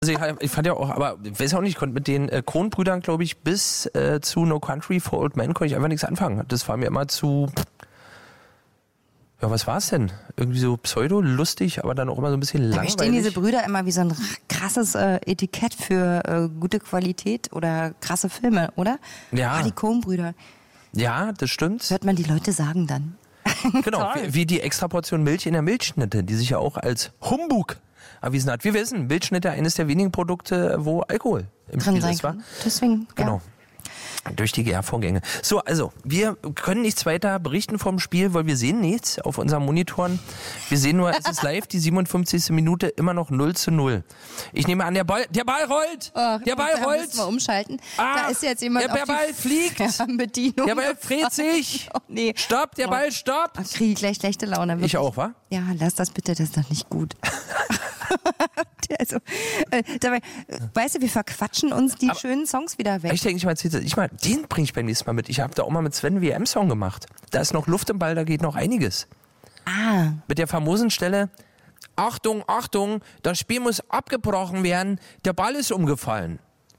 Also ich fand ja auch, aber ich weiß auch nicht, ich konnte mit den Coen-Brüdern, glaube ich, bis zu No Country for Old Men konnte ich einfach nichts anfangen. Das war mir immer zu... Ja, was war's denn? Irgendwie so pseudo-lustig, aber dann auch immer so ein bisschen langweilig. Da stehen diese Brüder immer wie so ein krasses Etikett für gute Qualität oder krasse Filme, oder? Ja. Die Coen-Brüder. Ja, das stimmt. Hört man die Leute sagen dann. Genau, wie die Extraportion Milch in der Milchschnitte, die sich ja auch als Humbug erwiesen hat. Wir wissen, Milchschnitte eines der wenigen Produkte, wo Alkohol im drin Spiel sein ist, wa? kann. Deswegen, Genau. ja. Durch die GR-Vorgänge. So, also, wir können nichts weiter berichten vom Spiel, weil wir sehen nichts auf unseren Monitoren. Wir sehen nur, es ist live, die 57. Minute, immer noch 0:0. Ich nehme an, der Ball rollt! Der Ball rollt! Müssen wir umschalten. Ah, Da ist jetzt jemand der Ball fliegt! Bedienung. Der Ball dreht sich! Oh, nee. Stopp, der Ball stoppt! Oh, kriege ich gleich schlechte Laune. Wirklich. Ich auch, wa? Ja, lass das bitte, das ist doch nicht gut. Also, dabei, weißt du, wir verquatschen uns die schönen Songs wieder weg. Ich denke, den bringe ich beim nächsten Mal mit. Ich habe da auch mal mit Sven WM-Song gemacht. Da ist noch Luft im Ball, da geht noch einiges. Mit der famosen Stelle, Achtung, Achtung, das Spiel muss abgebrochen werden, der Ball ist umgefallen.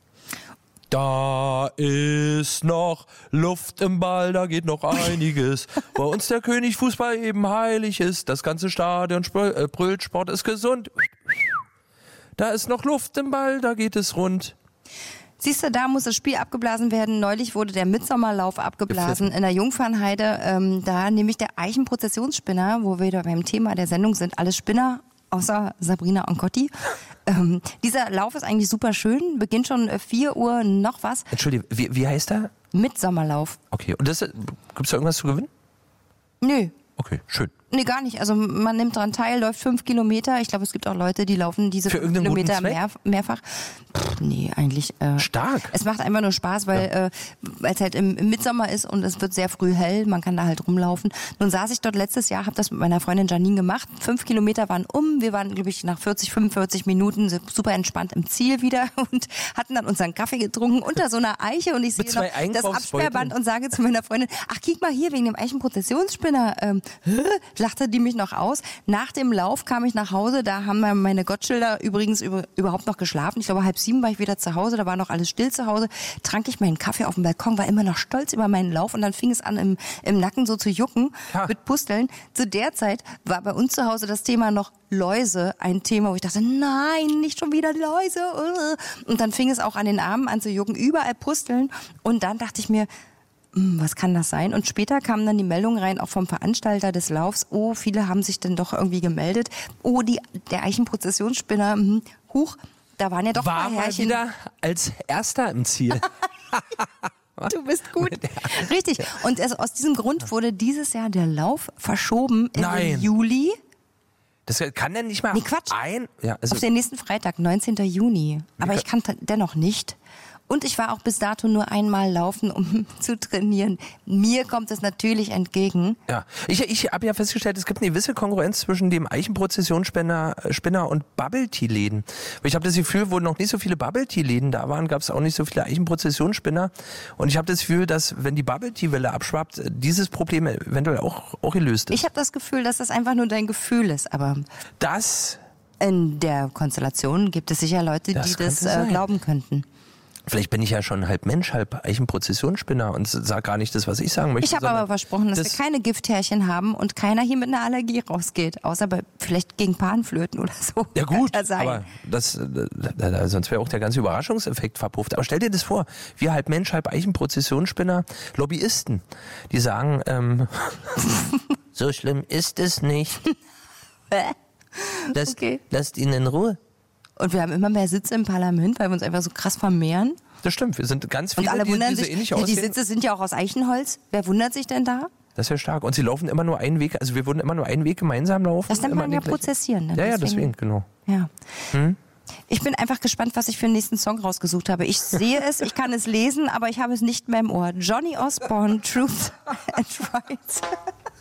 Da ist noch Luft im Ball, da geht noch einiges. Bei uns der König Fußball eben heilig ist, das ganze Stadion brüllt, Sport ist gesund. Da ist noch Luft im Ball, da geht es rund. Siehst du, da muss das Spiel abgeblasen werden. Neulich wurde der Mitsommerlauf abgeblasen in der Jungfernheide. Da nämlich der Eichenprozessionsspinner, wo wir da beim Thema der Sendung sind, alle Spinner, außer Sabrina Oncotti. Dieser Lauf ist eigentlich super schön, beginnt schon 4 Uhr noch was. Entschuldige, wie heißt der? Mitsommerlauf. Okay, und gibt es da irgendwas zu gewinnen? Nö. Okay, schön. Nee, gar nicht. Also man nimmt daran teil, läuft 5 Kilometer. Ich glaube, es gibt auch Leute, die laufen diese 5 Kilometer mehrfach. Nee, eigentlich. Stark. Es macht einfach nur Spaß, weil es halt im Mitsommer ist und es wird sehr früh hell. Man kann da halt rumlaufen. Nun saß ich dort letztes Jahr, habe das mit meiner Freundin Janine gemacht. 5 Kilometer waren Wir waren, glaube ich, nach 45 Minuten super entspannt im Ziel wieder und hatten dann unseren Kaffee getrunken unter so einer Eiche. Und ich sehe noch das Absperrband und sage zu meiner Freundin, ach, kick mal hier, wegen dem Eichenprozessionsspinner. Lachte die mich noch aus. Nach dem Lauf kam ich nach Hause, da haben meine Gottschilder übrigens überhaupt noch geschlafen. Ich glaube, 6:30 war ich wieder zu Hause, da war noch alles still zu Hause. Trank ich meinen Kaffee auf dem Balkon, war immer noch stolz über meinen Lauf und dann fing es an, im Nacken so zu jucken mit Pusteln. Zu der Zeit war bei uns zu Hause das Thema noch Läuse ein Thema, wo ich dachte, nein, nicht schon wieder Läuse. Und dann fing es auch an den Armen an zu jucken, überall Pusteln. Und dann dachte ich mir, was kann das sein? Und später kamen dann die Meldungen rein, auch vom Veranstalter des Laufs. Oh, viele haben sich dann doch irgendwie gemeldet. Oh, der Eichenprozessionsspinner, huch, da waren ja doch war ein paar Härchen. War wieder als Erster im Ziel. Du bist gut. Richtig. Und aus diesem Grund wurde dieses Jahr der Lauf verschoben im Juli. Das kann denn nicht mal... Nee, Quatsch. Also auf den nächsten Freitag, 19. Juni. Aber ich kann dennoch nicht. Und ich war auch bis dato nur einmal laufen, um zu trainieren. Mir kommt es natürlich entgegen. Ja, ich habe ja festgestellt, es gibt eine gewisse Kongruenz zwischen dem Eichenprozessionsspinner und Bubble-Tea-Läden. Ich habe das Gefühl, wo noch nicht so viele Bubble-Tea-Läden da waren, gab es auch nicht so viele Eichenprozessionsspinner. Und ich habe das Gefühl, dass, wenn die Bubble-Tea-Welle abschwappt, dieses Problem eventuell auch gelöst ist. Ich habe das Gefühl, dass das einfach nur dein Gefühl ist. Aber in der Konstellation gibt es sicher Leute, die das glauben könnten. Vielleicht bin ich ja schon halb Mensch, halb Eichenprozessionsspinner und sage gar nicht das, was ich sagen möchte. Ich habe aber versprochen, dass wir keine Gifthärchen haben und keiner hier mit einer Allergie rausgeht. Außer vielleicht gegen Panflöten oder so. Ja gut, aber sonst wäre auch der ganze Überraschungseffekt verpufft. Aber stell dir das vor, wir halb Mensch, halb Eichenprozessionsspinner, Lobbyisten, die sagen, so schlimm ist es nicht. Lasst ihn in Ruhe. Und wir haben immer mehr Sitze im Parlament, weil wir uns einfach so krass vermehren. Das stimmt, wir sind ganz viele, und alle wundern die so sich, ähnlich aussehen. Die Sitze sind ja auch aus Eichenholz. Wer wundert sich denn da? Das ist ja stark. Und sie laufen immer nur einen Weg, also wir würden immer nur einen Weg gemeinsam laufen. Das nennt man ja prozessieren. Dann ja, deswegen, genau. Ja. Ich bin einfach gespannt, was ich für den nächsten Song rausgesucht habe. Ich sehe es, ich kann es lesen, aber ich habe es nicht mehr im Ohr. Johnny Osborne, Truth and Rights.